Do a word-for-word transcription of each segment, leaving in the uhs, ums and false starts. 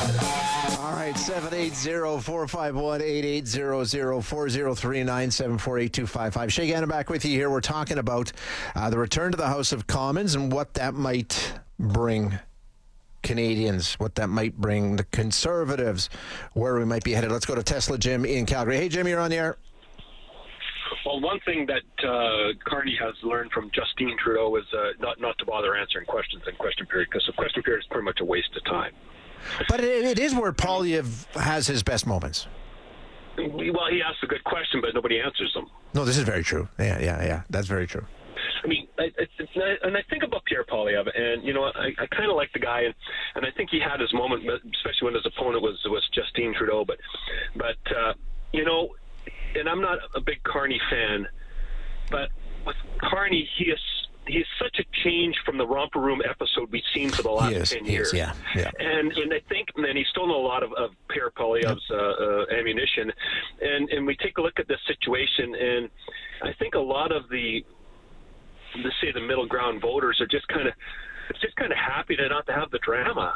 All right, seven eight zero, four five one, eight eight zero zero, four zero three nine, seven four eight, two five five. Shay Gannon back with you here. We're talking about uh, the return to the House of Commons and what that might bring Canadians, what that might bring the Conservatives, where we might be headed. Let's go to Tesla Jim in Calgary. Hey, Jim, you're on the air. Well, one thing that uh, Carney has learned from Justine Trudeau is uh, not, not to bother answering questions in question period, because the question period is pretty much a waste of time. But it, it is where Poilievre has his best moments. Well, he asks a good question, but nobody answers them. No, this is very true. Yeah, yeah, yeah. That's very true. I mean, it's, it's, and I think about Pierre Poilievre, and you know, I, I kind of like the guy, and, and I think he had his moment, especially when his opponent was was Justine Trudeau. But, but uh, you know, and I'm not a big Carney fan, but with Carney, he is he is such a change from the Romper Room episode we've seen for the last he is, ten he years. Is, yeah, yeah. And and I think, and he's stolen a lot of, of Pierre Poilievre's uh, uh, ammunition, and and we take a look at this situation, and I think a lot of the let's say the middle ground voters are just kind of it's just kind of happy to not to have the drama.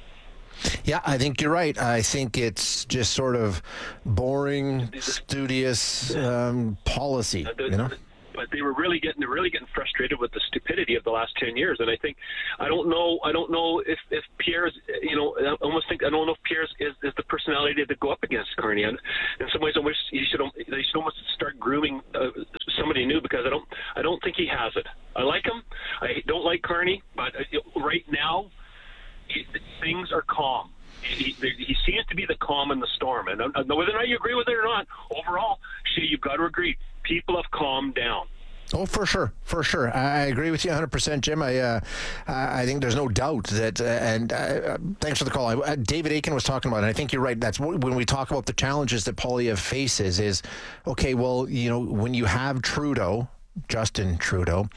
Yeah, I think you're right. I think it's just sort of boring, studious um, policy, you know. But they were really getting they're really getting frustrated with the stupidity of the last ten years, and I think I don't know I don't know if, if Pierre's you know I almost think I don't know if Pierre's is, is the personality to go up against Carney. And in some ways, I wish he should they should almost start grooming uh, somebody new, because I don't I don't think he has it. I like him. I don't like Carney, but uh, right now he, things are calm. He, he seems to be the calm in the storm, and uh, whether or not you agree with it or not, overall, Shay, you've got to agree. People have calmed down. Oh, for sure, for sure. I agree with you one hundred percent, Jim. I uh, I think there's no doubt that, uh, and uh, thanks for the call. I, uh, David Akin was talking about it, and I think you're right. That's when we talk about the challenges that Poilievre faces is, okay, well, you know, when you have Trudeau, Justin Trudeau,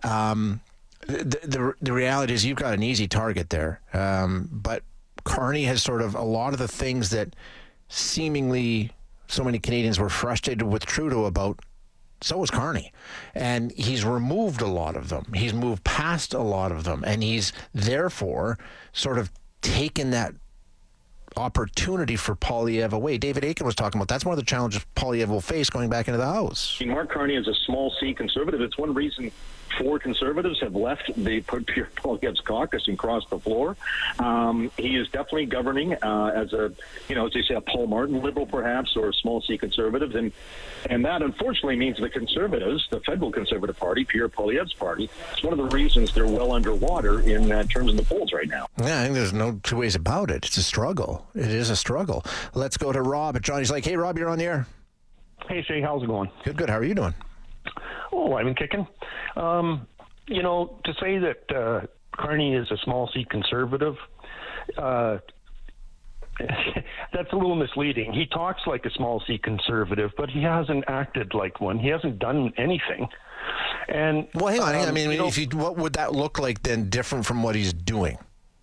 um, the, the, the reality is you've got an easy target there. Um, but Carney has sort of a lot of the things that seemingly so many Canadians were frustrated with Trudeau about. So was Carney. And he's removed a lot of them. He's moved past a lot of them. And he's therefore sort of taken that opportunity for Poilievre away. David Akin was talking about that's one of the challenges Poilievre will face going back into the House. Mark Carney is a small C Conservative. It's one reason four Conservatives have left the Pierre Poilievre's caucus and crossed the floor. Um, he is definitely governing uh, as a, you know, as they say, a Paul Martin liberal perhaps, or a small C Conservative. And and that unfortunately means the Conservatives, the federal Conservative Party, Pierre Poilievre's party, it's one of the reasons they're well underwater in uh, terms of the polls right now. Yeah, I think there's no two ways about it. It's a struggle. It is a struggle. Let's go to Rob at Johnny's Lake. Hey, Rob, you're on the air. Hey, Shay, how's it going? Good, good. How are you doing? Oh, I've been kicking. Um, you know, to say that uh, Carney is a small C Conservative, uh, that's a little misleading. He talks like a small C Conservative, but he hasn't acted like one. He hasn't done anything. And well, hang on. Um, I mean, you know, if you, what would that look like then, different from what he's doing?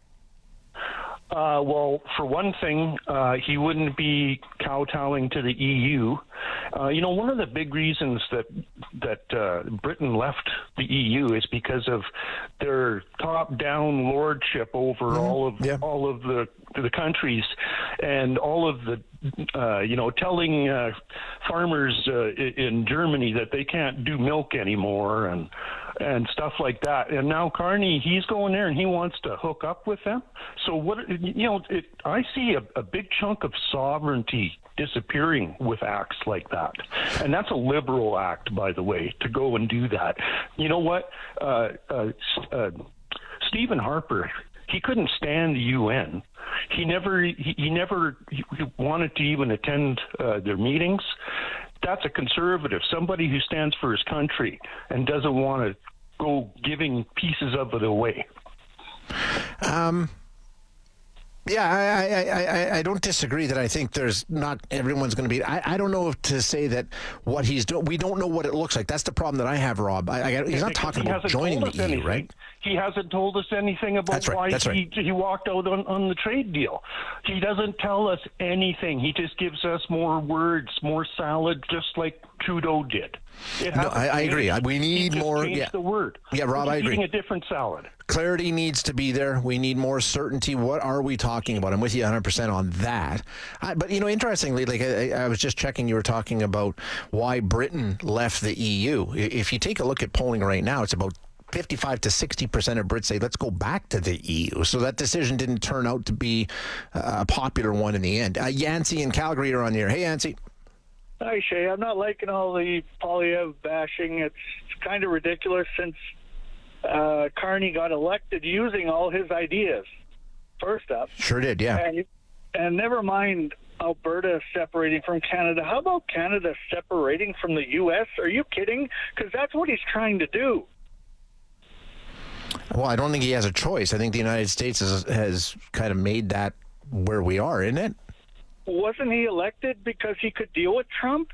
Uh, well, for one thing, uh, he wouldn't be kowtowing to the E U. Uh, you know, one of the big reasons that that uh, Britain left the E U is because of their top-down lordship over mm-hmm. all of yeah. all of the the countries, and all of the uh, you know telling uh, farmers uh, in Germany that they can't do milk anymore, and. and stuff like that. And now Carney, he's going there and he wants to hook up with them. So what, you know, it, I see a, a big chunk of sovereignty disappearing with acts like that. And that's a liberal act, by the way, to go and do that. You know what? Uh, uh, uh, Stephen Harper, he couldn't stand the U N. He never, he, he never he wanted to even attend uh, their meetings. That's a conservative, somebody who stands for his country and doesn't want to go giving pieces of it away. Um. Yeah, I, I, I, I don't disagree that I think there's not everyone's going to be. I, I don't know if to say that what he's doing. We don't know what it looks like. That's the problem that I have, Rob. I, I, he's not talking he about joining the E U, right? He hasn't told us anything about That's right. why That's he, right. he walked out on, on the trade deal. He doesn't tell us anything. He just gives us more words, more salad, just like Trudeau did. It No, I, I agree. I- We need He just more. changed Yeah, the word. Yeah, Rob, He's I agree. Eating a different salad. Clarity needs to be there. We need more certainty. What are we talking about? I'm with you one hundred percent on that. I, but, you know, interestingly, like I, I was just checking, you were talking about why Britain left the E U. If you take a look at polling right now, it's about fifty-five to sixty percent of Brits say, let's go back to the E U. So that decision didn't turn out to be a popular one in the end. Uh, Yancey in Calgary are on the air. Hey, Yancey. Hi, Shay. I'm not liking all the Poilievre bashing. It's kind of ridiculous since uh, Carney got elected using all his ideas, first up. Sure did, yeah. And, and never mind Alberta separating from Canada. How about Canada separating from the U S? Are you kidding? Because that's what he's trying to do. Well, I don't think he has a choice. I think the United States has, has kind of made that where we are, isn't it? Wasn't he elected because he could deal with Trump?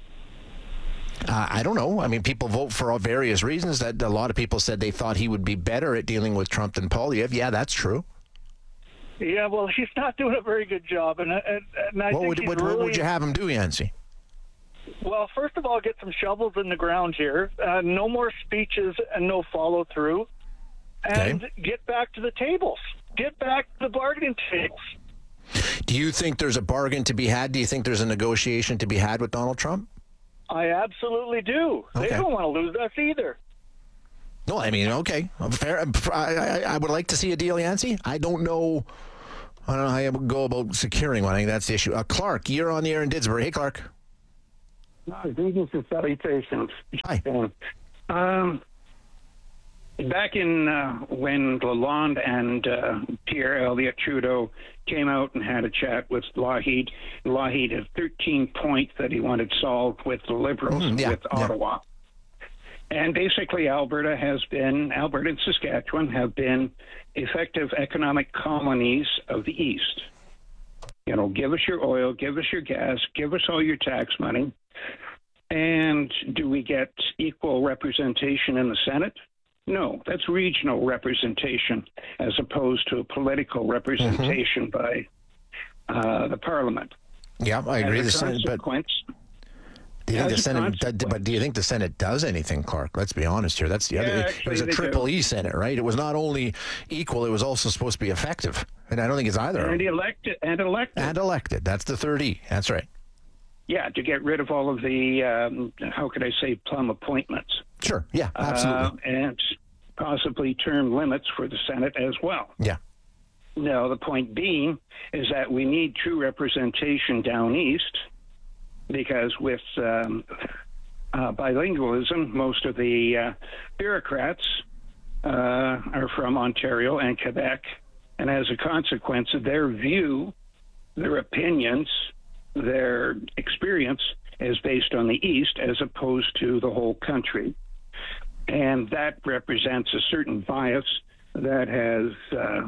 Uh, I don't know. I mean, people vote for all various reasons. That a lot of people said they thought he would be better at dealing with Trump than Poilievre. Yeah, that's true. Yeah, well, he's not doing a very good job, and, and, and I What think would he's what, really, what would you have him do, Yancey? Well, first of all, get some shovels in the ground here. Uh, no more speeches and no follow through, and Okay. get back to the tables. Get back to the bargaining tables. Do you think there's a bargain to be had? Do you think there's a negotiation to be had with Donald Trump? I absolutely do. Okay. They don't want to lose us either. No, I mean, okay, fair. I, I, I would like to see a deal, Yancey. I don't know. I don't know how you would go about securing one. I think that's the issue. Uh, Clark, you're on the air in Didsbury. Hey, Clark. Greetings and salutations. Hi. Um, back in uh, when Lalonde and uh, Pierre Elliott Trudeau came out and had a chat with Lougheed, Lougheed had thirteen points that he wanted solved with the Liberals, Mm, yeah, with yeah. Ottawa. And basically, Alberta has been, Alberta and Saskatchewan have been effective economic colonies of the East. You know, give us your oil, give us your gas, give us all your tax money. And do we get equal representation in the Senate? No, that's regional representation as opposed to a political representation mm-hmm. by uh, the Parliament. Yeah, I agree. As a The Senate, but consequence, do you think the as a Senate? consequence- But do you think the Senate does anything, Clark? Let's be honest here. That's the other. Yeah, It actually was a they triple do. E Senate, right? It was not only equal; it was also supposed to be effective, and I don't think it's either. and elected and elected. And elected. That's the third E. That's right. Yeah, to get rid of all of the, um, how could I say, plum appointments. Sure. Yeah. Absolutely. Uh, and possibly term limits for the Senate as well. yeah. No, the point being is that we need true representation down east because with um, uh, bilingualism, most of the uh, bureaucrats uh, are from Ontario and Quebec. And as a consequence, their view, their opinions, their experience is based on the East as opposed to the whole country. And that represents a certain bias that has uh,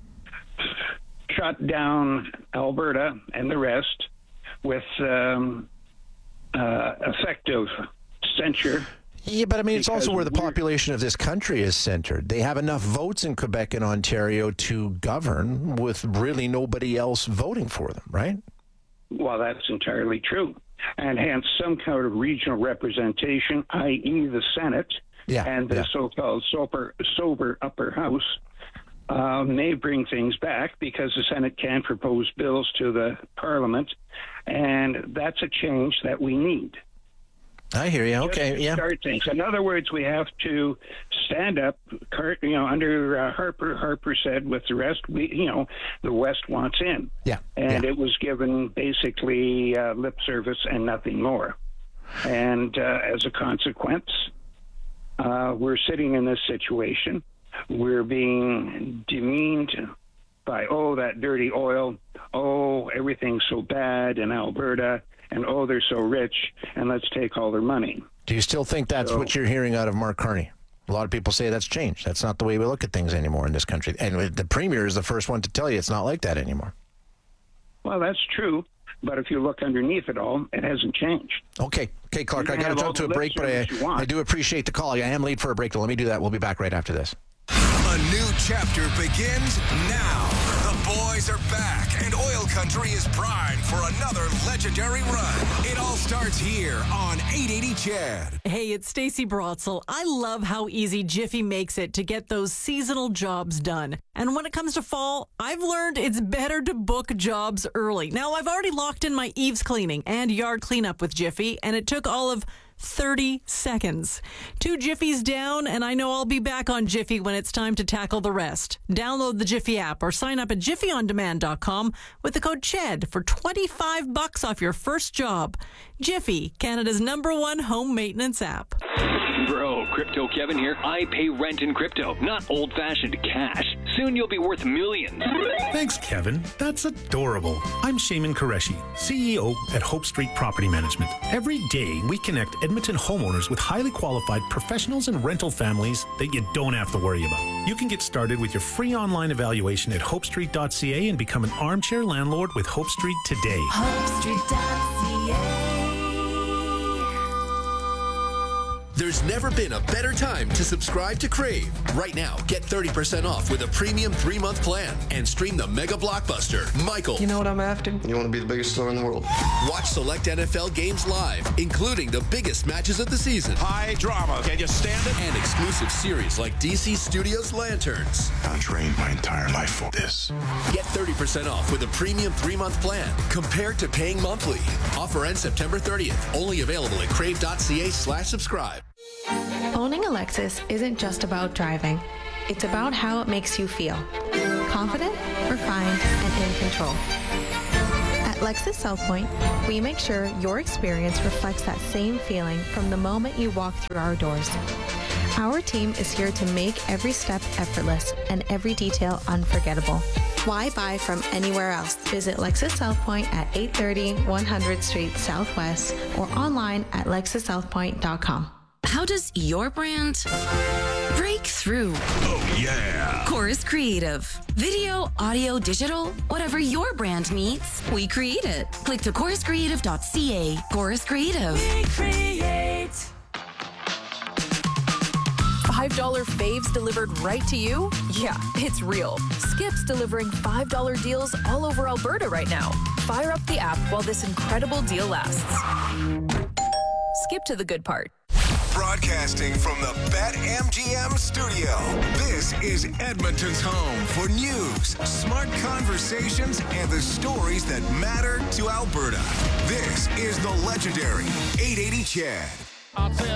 shut down Alberta and the rest with um, uh, effective censure. Yeah, but I mean, it's also Because where the we're- population of this country is centered. They have enough votes in Quebec and Ontario to govern with really nobody else voting for them, right? Well, that's entirely true. And hence some kind of regional representation, that is the Senate Yeah, and the yeah. so-called sober, sober upper house, uh, may bring things back because the Senate can propose bills to the Parliament, and that's a change that we need. I hear you. Okay, Just to yeah. Start things. In other words, we have to stand up. Cart- You know, under uh, Harper, Harper said, with the rest, we, you know, the West wants in, Yeah, and yeah. it was given basically uh, lip service and nothing more. And uh, as a consequence, uh, we're sitting in this situation. We're being demeaned by, oh, that dirty oil. Oh, everything's so bad in Alberta. And, oh, they're so rich, and let's take all their money. Do you still think that's So- what you're hearing out of Mark Carney? A lot of people say that's changed. That's not the way we look at things anymore in this country. And the premier is the first one to tell you it's not like that anymore. Well, that's true. But if you look underneath it all, it hasn't changed. Okay. Okay, Clark, You I can got to have all jump to a the break, lip but I, service you want. I do appreciate the call. I am late for a break. Let me do that. We'll be back right after this. A new chapter begins now. The boys are back and oil country is primed for another legendary run. It all starts here on eight eighty C H E D. Hey, it's Stacey Brotzel. I love how easy Jiffy makes it to get those seasonal jobs done. And when it comes to fall, I've learned it's better to book jobs early. Now, I've already locked in my eaves cleaning and yard cleanup with Jiffy, and it took all of thirty seconds. Two Jiffies down, and I know I'll be back on Jiffy when it's time to tackle the rest. Download the Jiffy app or sign up at jiffy on demand dot com with the code C H E D for twenty-five bucks off your first job. Jiffy, Canada's number one home maintenance app. Bro, Crypto Kevin here. I pay rent in crypto, not old-fashioned cash. Soon you'll be worth millions. Thanks, Kevin. That's adorable. I'm Shaman Qureshi, C E O at Hope Street Property Management. Every day, we connect Edmonton homeowners with highly qualified professionals and rental families that you don't have to worry about. You can get started with your free online evaluation at hope street dot c a and become an armchair landlord with Hope Street today. hope street dot c a. There's never been a better time to subscribe to Crave. Right now, get thirty percent off with a premium three-month plan and stream the mega blockbuster, Michael. You know what I'm after? You want to be the biggest star in the world. Watch select N F L games live, including the biggest matches of the season. High drama. Can you stand it? And exclusive series like D C Studios Lanterns. I trained my entire life for this. Get thirty percent off with a premium three-month plan compared to paying monthly. Offer ends September thirtieth. Only available at crave dot c a slash subscribe. Owning a Lexus isn't just about driving. It's about how it makes you feel. Confident, refined, and in control. At Lexus South Point, we make sure your experience reflects that same feeling from the moment you walk through our doors. Our team is here to make every step effortless and every detail unforgettable. Why buy from anywhere else? Visit Lexus South Point at eight thirty one hundredth Street Southwest or online at lexus south point dot com. How does your brand break through? Oh, yeah. Chorus Creative. Video, audio, digital, whatever your brand needs, we create it. Click to chorus creative dot c a. Chorus Creative. We create. five dollar faves delivered right to you? Yeah, it's real. Skip's delivering five dollar deals all over Alberta right now. Fire up the app while this incredible deal lasts. Skip to the good part. Broadcasting from the BetMGM studio. This is Edmonton's home for news, smart conversations, and the stories that matter to Alberta. This is the legendary eight eighty C H E D.